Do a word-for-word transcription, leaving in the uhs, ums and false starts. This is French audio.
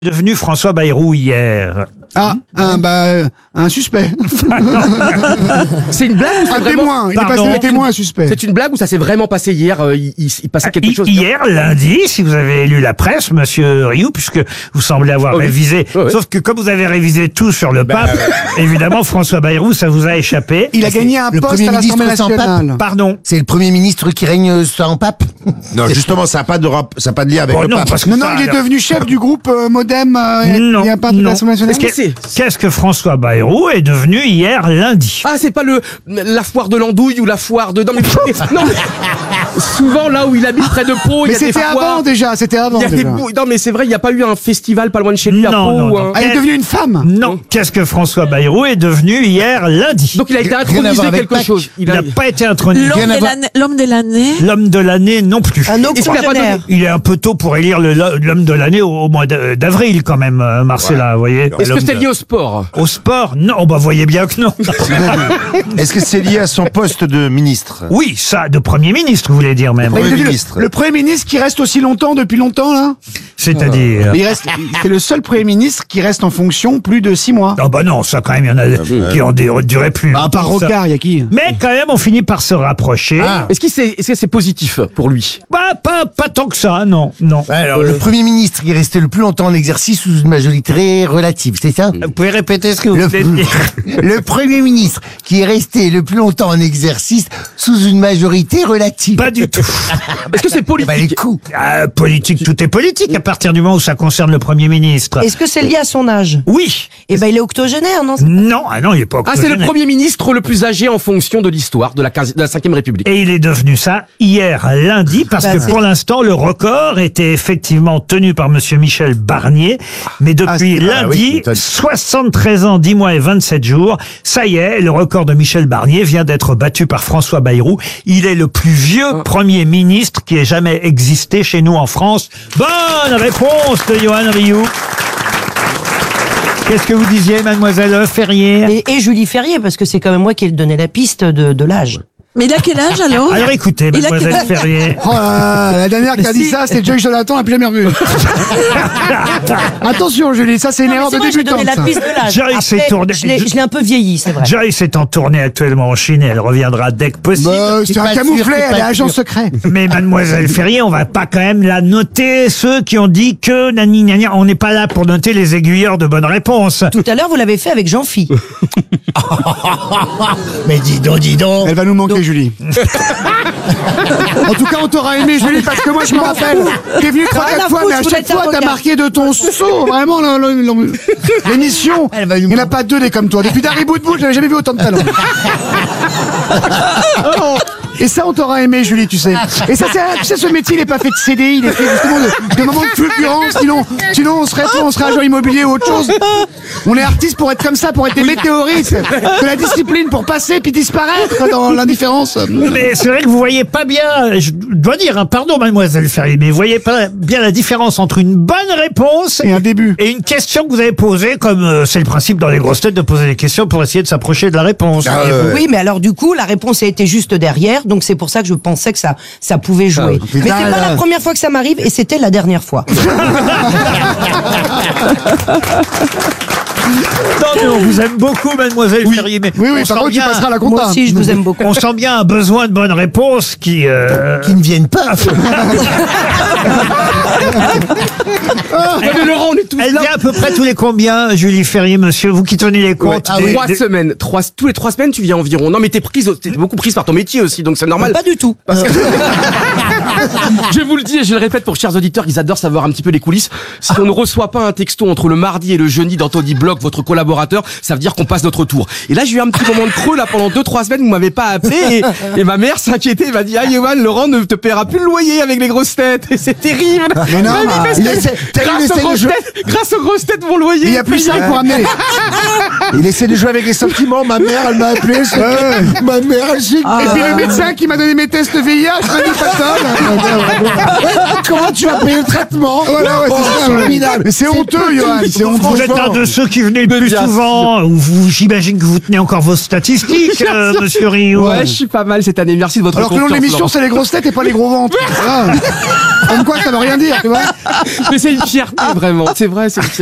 Devenu François Bayrou hier. Ah, un, bah, un suspect. C'est une blague ou c'est Un vraiment... témoin, il est Pardon. passé le témoin, un suspect. C'est une blague ou ça s'est vraiment passé hier euh, il, il, il passait quelque Hi- chose Hier, lundi, si vous avez lu la presse, monsieur Rioux, puisque vous semblez avoir Oh oui. révisé. Oh oui. Sauf que comme vous avez révisé tout sur le pape, évidemment, François Bayrou, ça vous a échappé. Il a gagné un le poste Premier à l'Assemblée ministre sans nationale. Pardon. C'est le Premier ministre qui règne sans pape. Non, justement, ça n'a pas de rap- ça a pas de lien avec Oh le non, pape. parce que Non, non, ça, il est alors- devenu chef du groupe euh, Modem. euh, Non, il n'y a pas de non. l'Assemblée nationale. Est-ce que c'est... Qu'est-ce que François Bayrou est devenu hier lundi? Ah, c'est pas le la foire de l'andouille ou la foire de... Non, mais, non, mais- souvent, là où il habite près de Pau, il Mais y a des c'était foires. avant déjà, c'était avant Il y a des déjà. bou- Non, mais c'est vrai, il n'y a pas eu un festival pas loin de chez lui à Non, Pau non, ou non. un- Ah, il est devenu une femme. Non. Qu'est-ce que François Bayrou est devenu hier lundi? Donc il a été Rien à intronisé voir avec quelque Pâques. chose. Il a... n'a pas été intronisé. Rien L'homme à de voir. l'année- l'homme de l'année. L'homme de l'année non plus. Un Est-ce qu'il a pas octogénaire. donné- Il est un peu tôt pour élire le- l'homme de l'année au, au mois d'a- d'avril quand même, euh, Marcella, vous voyez. Est-ce que L'homme c'est de- lié au sport? Au sport? Non, bah voyez bien que non. Est-ce que c'est lié à son poste de ministre? Oui, ça, de Premier ministre, vous voulez dire même. Il est Premier devenu ministre. Le, le Premier ministre qui reste aussi longtemps depuis longtemps là. C'est-à-dire... Mais il reste, c'est le seul Premier ministre qui reste en fonction plus de six mois. Ah bah non, ça quand même, il y en a qui ont dé- duré plus. À part longtemps que ça. Rocard, il y a qui? Mais quand même, on finit par se rapprocher. Est-ce qu'il c'est est-ce que c'est positif pour lui? Bah, pas, pas tant que ça, non, non. Alors, le Premier ministre qui est resté le plus longtemps en exercice sous une majorité relative, c'est ça Vous pouvez répéter ce que vous le, voulez dire? le Premier ministre qui est resté le plus longtemps en exercice sous une majorité relative. Pas du tout. Est-ce que c'est Bah, les politique? coups. Ah, politique, tout est politique à partir du moment où ça concerne le Premier ministre. Est-ce que c'est lié à son âge? Oui. Eh ben, il est octogénaire, non? Non, ah non, il est pas Ah, c'est le octogénaire. Premier ministre le plus âgé en fonction de l'histoire de la, quinze de la cinquième République. Et il est devenu ça hier lundi parce Bah, que c'est- pour l'instant le record était effectivement tenu par monsieur Michel Barnier, mais depuis c'est- ah oui, lundi, tu m'étonnes. soixante-treize ans, dix mois et vingt-sept jours, ça y est, le record de Michel Barnier vient d'être battu par François Bayrou. Il est le plus vieux Premier ministre qui ait jamais existé chez nous en France. Bonne réponse de Johan Rioux. Qu'est-ce que vous disiez, mademoiselle Ferrier? Et, et Julie Ferrier, parce que c'est quand même moi qui ai donné la piste de, de l'âge. Mais il a quel âge alors? Alors écoutez, Il a mademoiselle quel- Ferrier. Oh là là, la dernière qui a dit ça, c'est Joy Jonathan, on l'a plus jamais revu. Attention, Julie, ça c'est une Non, mais erreur c'est de moi, j'ai débutante. donné la ça. piste de l'âge. Joyce s'est Après, tournée- je l'ai je l'ai un peu vieilli, c'est vrai. Joyce est en tournée actuellement en Chine et elle reviendra dès que possible. Bah, c'est T'es un pas sûr, camouflet, t'es elle pas est agent sûr. secret. Mais mademoiselle Ferrier, on va pas quand même la noter, ceux qui ont dit que nani nani, on n'est pas là pour noter les aiguilleurs de bonnes réponses. Tout à l'heure, vous l'avez fait avec Jean-Phi. Mais dis donc, dis donc. Elle va nous manquer, Julie. En tout cas, on t'aura aimé, Julie, parce que moi, je me rappelle. T'es venu trois, Rien à quatre fois, foutre, mais à vous chaque êtes un fois, t'as regard. marqué de ton saut. Vraiment, le- le- le- l'émission. Elle va Il nous n'y en a pas deux des comme toi. Depuis Dari Boudboul, j'avais jamais vu autant de talent. Et ça, on t'aura aimé, Julie, tu sais. Et ça, c'est, tu sais, ce métier, il n'est pas fait de C D I, il est fait justement de, de moments de fulgurance. Sinon, sinon, on serait, on serait agent immobilier ou autre chose. On est artistes pour être comme ça, pour être des météorites, de la discipline pour passer puis disparaître dans l'indifférence. Mais c'est vrai que vous voyez pas bien, je dois dire, hein, pardon mademoiselle Ferrier, mais vous voyez pas bien la différence entre une bonne réponse Et un début. et une question que vous avez posée, comme euh, c'est le principe dans les grosses têtes de poser des questions pour essayer de s'approcher de la réponse. Ah, voyez-vous. ouais. Oui, mais alors du coup, la réponse a été juste derrière, donc c'est pour ça que je pensais que ça, ça pouvait jouer. Ah, mais c'est putain, pas là. la première fois que ça m'arrive, et c'était la dernière fois. Non, mais on vous aime beaucoup mademoiselle Ferrier, mais Oui, oui, on par sent contre, tu bien- passeras la Moi compta. aussi, je vous aime beaucoup. on sent bien un besoin de bonnes réponses qui... euh, Qui ne viennent pas. Mais Laurent, on est tous Elle là. vient à peu près tous les combien, Julie Ferrier, monsieur, vous qui tenez les comptes ah des- oui. Trois des- semaines, trois, tous les trois semaines, tu viens environ. Non, mais t'es prise, au- t'es beaucoup prise par ton métier aussi, donc c'est normal. Pas du tout. Je vous le dis et je le répète pour chers auditeurs, ils adorent savoir un petit peu les coulisses. Si on ne reçoit pas un texto entre le mardi et le jeudi d'Anthony Bloch, votre collaborateur, ça veut dire qu'on passe notre tour. Et là, j'ai eu un petit moment de creux, là, pendant deux, trois semaines, vous m'avez pas appelé, et, et ma mère s'inquiétait, elle m'a dit, ah, Yohan, Laurent ne te paiera plus le loyer avec les grosses têtes. Et c'est terrible. Mais non, Elle m'a dit, bah, parce il que essaie- t'as grâce, laissé aux le grosses jeu. têtes, grâce aux grosses têtes, mon loyer. Il n'y a plus ça pour amener. Il essaie de jouer avec les sentiments. Ma mère, elle m'a appelé. c'est- Ma mère, elle sait. Et puis le médecin qui m'a donné mes tests V I H m'a dit pas de Comment tu vas payer le traitement? Voilà, ouais, Oh, c'est ça. c'est ouais. formidable. Mais c'est honteux, Johan. C'est honteux. Vous êtes un de ceux qui venaient le plus bien souvent, ou vous, j'imagine que vous tenez encore vos statistiques, euh, monsieur Rio. Ouais, je suis pas mal cette année. Merci de votre Alors que le nom de confiance, l'émission, Laurent. c'est les grosses têtes et pas les gros ventres. Voilà. Comme quoi, ça veut rien dire, tu vois. Mais c'est une fierté, vraiment. C'est vrai, c'est une fierté.